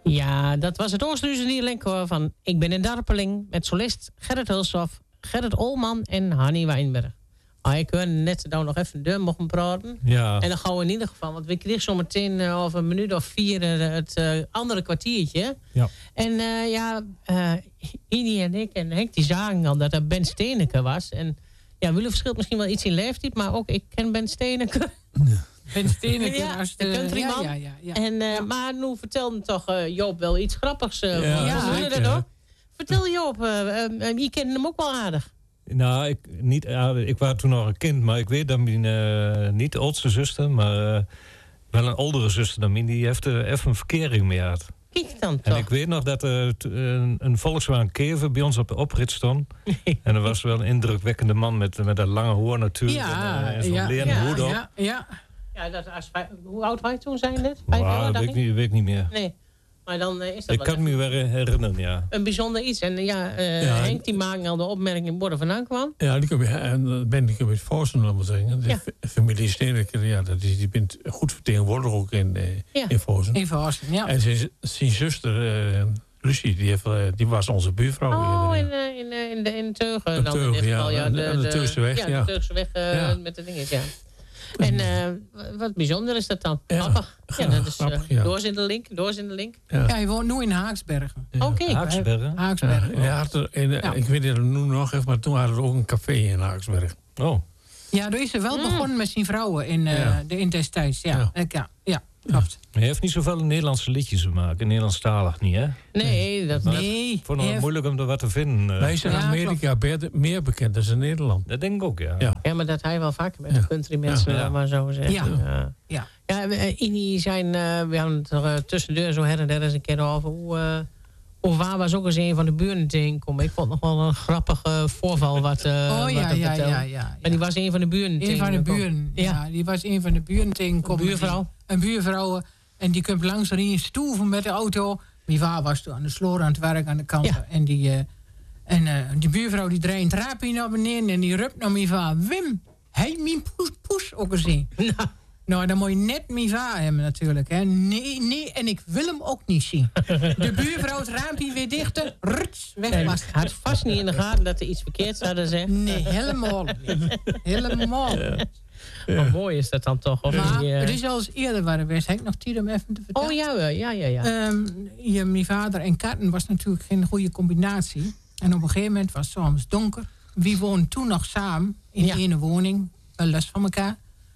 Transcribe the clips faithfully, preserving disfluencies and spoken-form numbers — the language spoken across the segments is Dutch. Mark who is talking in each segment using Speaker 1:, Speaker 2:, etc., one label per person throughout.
Speaker 1: Ja, dat was het Oosthuizen Nierlenkhoor van Ik ben een Darpeling... met solist Gerrit Hulshoff, Gerrit Olman en Hanny Wijnberg. Maar ik kan net nou nog even deur mogen praten.
Speaker 2: Ja.
Speaker 1: En dan gaan we in ieder geval... want we kregen zo meteen uh, over een minuut of vier... Uh, het uh, andere kwartiertje.
Speaker 2: Ja.
Speaker 1: En uh, ja, uh, Ini en ik en Henk die zagen al dat er Ben Steeneke was. En ja, Wille verschilt misschien wel iets in leeftijd... maar ook ik ken Ben Steeneke.
Speaker 3: Ja. Ben Steeneke
Speaker 1: ja,
Speaker 3: als de,
Speaker 1: de countryman.
Speaker 3: Ja, ja, ja, ja.
Speaker 1: En, uh,
Speaker 3: ja.
Speaker 1: Maar nu vertelde toch uh, Joop wel iets grappigs. Uh,
Speaker 2: Ja,
Speaker 1: ja,
Speaker 2: zeker,
Speaker 1: dat ook. Vertel Joop, uh, uh, je kent hem ook wel aardig.
Speaker 2: Nou, ik, niet, ja, ik was toen nog een kind, maar ik weet dat mijn uh, niet oudste zuster, maar uh, wel een oudere zuster dan mijn, die heeft uh, even een verkering mee gehad.
Speaker 1: Kijk dan toch.
Speaker 2: En ik weet nog dat er uh, t- een, een Volkswagen Kever bij ons op de oprit stond. En er was wel een indrukwekkende man met, met dat lange hoor natuurlijk.
Speaker 3: Ja,
Speaker 2: en, uh, en zo'n
Speaker 3: ja,
Speaker 2: leren
Speaker 3: ja,
Speaker 2: hoed op.
Speaker 3: ja, ja.
Speaker 1: Ja, dat als vijf, hoe oud was je toen, zijn dit? Vijf
Speaker 2: Wow,
Speaker 1: jaar,
Speaker 2: dat
Speaker 1: dacht
Speaker 2: weet ik niet, weet ik niet meer.
Speaker 1: Nee, maar dan uh, is dat
Speaker 2: Ik kan me wel herinneren, ja.
Speaker 1: een bijzonder iets. En ja, uh,
Speaker 4: Ja,
Speaker 1: Henk die maakte al de opmerking waar er vandaan kwam.
Speaker 4: Ja, die kom je, en ben ik met Voorsen om te zeggen. De
Speaker 1: Ja.
Speaker 4: f- familie Steeneker, ja, dat is, die bent goed vertegenwoordigd ook in, uh,
Speaker 1: Ja.
Speaker 4: in Voorsen.
Speaker 3: Even Horsten, ja.
Speaker 4: En zijn, zijn zuster, uh, Lucie, die, heeft, uh, die was onze buurvrouw.
Speaker 1: Oh,
Speaker 4: eerder,
Speaker 1: in,
Speaker 4: ja.
Speaker 1: uh, in, uh, in, de, in Teugen.
Speaker 4: In
Speaker 1: dan in
Speaker 4: Teugen,
Speaker 1: dit
Speaker 4: ja.
Speaker 1: geval, ja.
Speaker 4: Aan de- aan de Teugseweg,
Speaker 1: Ja,
Speaker 4: ja.
Speaker 1: de Teugseweg uh,
Speaker 4: Ja.
Speaker 1: met de dingen, ja. En uh, wat bijzonder is dat dan?
Speaker 4: Ja,
Speaker 1: Grappig. Ja, dat is uh,
Speaker 4: grappig, ja.
Speaker 1: doors in de link, doors in de link.
Speaker 4: Ja.
Speaker 3: Ja, hij woont nu in Haaksbergen.
Speaker 4: Ja.
Speaker 1: Oké.
Speaker 2: Haaksbergen?
Speaker 3: Haaksbergen.
Speaker 4: Ja, hij had er, en, uh,
Speaker 3: Ja.
Speaker 4: Ik weet het nu nog even, maar toen hadden we ook een café in Haaksberg.
Speaker 2: Oh.
Speaker 3: Ja, daar is ze wel
Speaker 1: Mm.
Speaker 3: begonnen met zijn vrouwen in uh,
Speaker 4: Ja.
Speaker 3: de in destijds. Ja,
Speaker 4: Ja.
Speaker 3: ja. ja, ja klopt.
Speaker 2: Hij heeft niet zoveel Nederlandse liedjes te maken. Nederlandstalig niet, hè?
Speaker 1: Nee, dat
Speaker 3: Nee,
Speaker 2: Ik vond het
Speaker 3: hij-
Speaker 2: moeilijk om er wat te vinden. uh.
Speaker 4: Wij zijn in
Speaker 3: Ja,
Speaker 4: Amerika beter- meer bekend dan in Nederland.
Speaker 2: Dat denk ik ook, ja.
Speaker 4: Ja.
Speaker 1: Ja, maar dat hij wel vaker met
Speaker 4: Ja.
Speaker 1: de country mensen,
Speaker 2: Ja.
Speaker 1: maar zo zeggen.
Speaker 3: Ja.
Speaker 1: ja.
Speaker 3: Ja.
Speaker 1: Ja, we- Ini zijn, uh, we hadden het er uh, tussendoor zo her en der eens een keer over. Hoe, uh, hoe waar was ook eens een van de buren tegenkomen. Ik vond nog wel een grappig uh, voorval wat, uh,
Speaker 3: Oh
Speaker 1: wat
Speaker 3: ja,
Speaker 1: er
Speaker 3: ja,
Speaker 1: vertelde.
Speaker 3: ja, ja.
Speaker 1: En die was een van de buren
Speaker 3: Een van de
Speaker 1: tegengekomen.
Speaker 3: buren. Ja.
Speaker 1: Ja.
Speaker 3: die was een van de buren tegengekomen.
Speaker 1: Een buurvrouw?
Speaker 3: Een buurvrouw. En die komt langs erin stoeven met de auto. Die waar was toen aan de sloor aan het werk aan de kant.
Speaker 1: Ja.
Speaker 3: En die, uh, en uh, die buurvrouw die draait een trapje naar beneden. En die rupt naar mijn vader. Wim, hij mijn poes, poes ook eens zien.
Speaker 1: Nou,
Speaker 3: Nou, dan moet je net mijn vader hebben natuurlijk. Hè. Nee, nee, en ik wil hem ook niet zien. De buurvrouw het raampje weer dichter. Ruts, weg
Speaker 1: en
Speaker 3: was.
Speaker 1: had vast niet in de gaten dat er iets verkeerds hadden gezegd.
Speaker 3: Nee, helemaal niet. Helemaal niet.
Speaker 1: Maar mooi is dat dan toch? Of
Speaker 3: Maar
Speaker 1: die, uh...
Speaker 3: het is al eens eerder waar geweest. Heb ik nog tijd om even te vertellen?
Speaker 1: Oh ja, ja, ja, ja.
Speaker 3: Ehm, je, mijn vader en katten was natuurlijk geen goede combinatie. En op een gegeven moment was het soms donker. Wie woonde toen nog samen in
Speaker 1: Ja.
Speaker 3: één woning. Wel last van elkaar.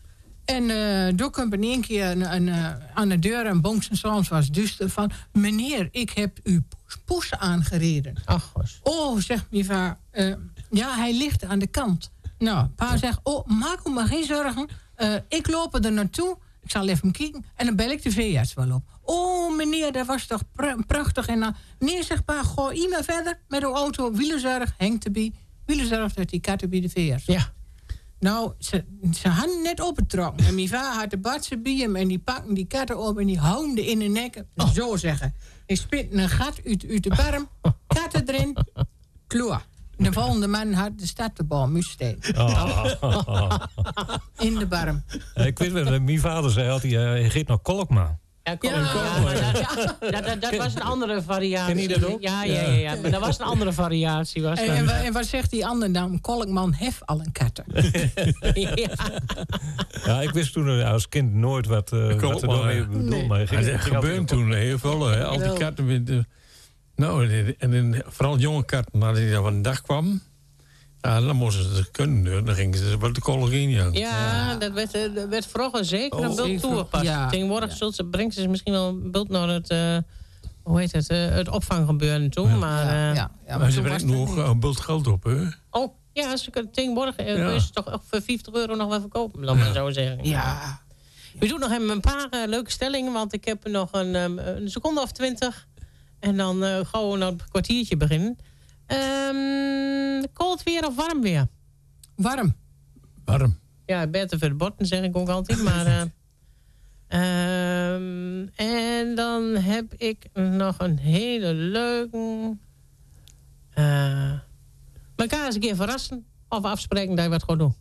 Speaker 3: En uh, toen kwam in één keer een, een, uh, aan de deur en bonks en soms was het duister van... Meneer, ik heb uw poes, poes aangereden.
Speaker 1: Ach, gos.
Speaker 3: Oh, zegt mijn vader. Uh, ja, hij ligt aan de kant. Nou, pa zegt, oh, maak u maar geen zorgen. Uh, ik loop er naartoe. Ik zal even kijken. En dan bel ik de veearts wel op. Oh, meneer, dat was toch pr- prachtig. En dan, nee, zegt pa, gooi iemand verder met de auto. Wielenzorg, hengt erbij. Wielenzorg dat die katten bij de veearts.
Speaker 1: Ja.
Speaker 3: Nou, ze, ze hadden net opgetrokken. En mijn vader had de badse bij hem. En die pakten die katten op en die houden in de nek. Zo zeggen. Die spitten een gat uit, uit de barm. Katten erin. Kloor. De volgende man had de starterbal Mussteen.
Speaker 2: Oh.
Speaker 3: In de barm.
Speaker 2: Ik weet wel, mijn vader zei altijd, uh, hij geeft nog Kolkma.
Speaker 1: Ja, kom,
Speaker 3: Ja,
Speaker 1: ja, maar dat,
Speaker 3: ja.
Speaker 1: dat, dat, dat was een andere variatie.
Speaker 2: Ken je dat ook?
Speaker 1: Ja, ja, ja, ja. Maar dat was een andere variatie. Was
Speaker 3: En,
Speaker 1: dat.
Speaker 3: en, wa- en wat zegt die ander dan? Kolkman hef al een katten.
Speaker 1: Ja.
Speaker 2: Ja, ik wist toen uh, als kind nooit wat, uh,
Speaker 4: Kolkma,
Speaker 2: wat er daarmee
Speaker 4: ja.
Speaker 2: bedoeld.
Speaker 3: Nee.
Speaker 2: Maar hij ging-
Speaker 4: Maar dat
Speaker 2: ging altijd
Speaker 4: gebeurde
Speaker 2: op-
Speaker 4: toen heel veel. Hè. Al die
Speaker 3: Wel.
Speaker 4: katten. Met de, nou, en, en, en vooral jonge katten, nadat die dan van de dag kwam. Ja, dan moesten ze het kunnen. Hoor. Dan gingen ze wat de kollegien. Ja.
Speaker 1: Ja, dat werd, eh, dat werd vroeger zeker een
Speaker 4: Oh,
Speaker 1: bult
Speaker 3: zeker.
Speaker 1: toegepast.
Speaker 3: Ja.
Speaker 1: Tegenwoordig
Speaker 3: Ja.
Speaker 1: zult ze, brengt ze misschien wel een bult naar het, uh, hoe heet het, uh, het opvanggebeuren toe.
Speaker 4: Ja.
Speaker 1: Maar,
Speaker 3: Ja,
Speaker 1: uh,
Speaker 3: ja, ja,
Speaker 4: maar ze
Speaker 3: toen was
Speaker 4: brengt
Speaker 3: dat
Speaker 4: nog
Speaker 3: niet.
Speaker 4: een bult geld op. Hè.
Speaker 1: oh, ja, ze kunnen, tegenwoordig uh,
Speaker 4: Ja.
Speaker 1: kun je ze toch ook voor vijftig euro nog wel verkopen, laat maar zo zeggen.
Speaker 3: Ja.
Speaker 1: We doen nog even een paar uh, leuke stellingen, want ik heb er nog een, um, een seconde of twintig. En dan uh, gaan we naar het kwartiertje beginnen. Um, koud weer of warm weer?
Speaker 3: Warm.
Speaker 4: Warm.
Speaker 1: Ja, beter voor de botten zeg ik ook altijd. Maar, uh, um, en dan heb ik nog een hele leuke... Uh, elkaar eens een keer verrassen. Of afspreken dat je wat gaat doen.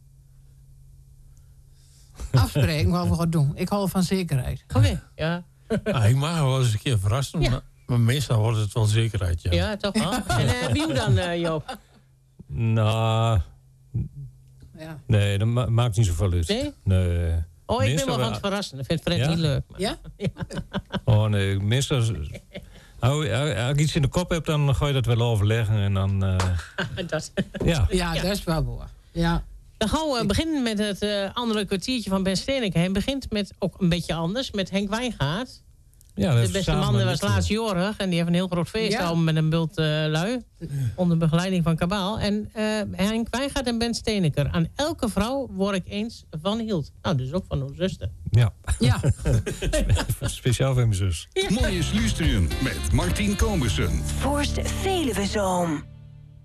Speaker 3: Afspreken wat we gaan doen. Ik hou van zekerheid.
Speaker 1: Oké, okay. Ja.
Speaker 4: Ah, ik mag wel eens een keer verrassen.
Speaker 1: Ja.
Speaker 4: Maar, Maar meestal wordt het wel zekerheid, ja.
Speaker 1: Ja, toch wel. En uh, wie dan, uh, Joop?
Speaker 2: Nou,
Speaker 3: Ja.
Speaker 2: nee, dat ma- maakt niet zoveel uit.
Speaker 1: Nee?
Speaker 2: Nee.
Speaker 1: Oh, ik
Speaker 2: Meestal
Speaker 1: ben wel van
Speaker 2: wel-
Speaker 1: het verrassen. Dat vindt Fred
Speaker 2: Ja?
Speaker 1: niet leuk. Maar.
Speaker 3: Ja?
Speaker 2: Oh nee, meestal... Als als ik iets in de kop heb, dan ga je dat wel overleggen. En dan, uh,
Speaker 1: dat.
Speaker 2: ja.
Speaker 3: Ja, dat is wel waar. Ja.
Speaker 1: Dan gaan we beginnen met het uh, andere kwartiertje van Ben Steeneke. Hij begint met, ook een beetje anders, met Henk Wijngaard.
Speaker 2: Ja, dat
Speaker 1: De beste man was laatst jorig en die heeft een heel groot feest
Speaker 3: Ja.
Speaker 1: al met een bult uh, lui. Onder begeleiding van Kabaal. En uh, Henk Wijngaard en Ben Steeneker. Aan elke vrouw word ik eens van hield. Nou, dus ook van onze zuster.
Speaker 2: Ja,
Speaker 3: Ja.
Speaker 2: speciaal voor mijn zus.
Speaker 5: Mooie Lustrium met Martien Komersen.
Speaker 6: Voorst Veluwezoom.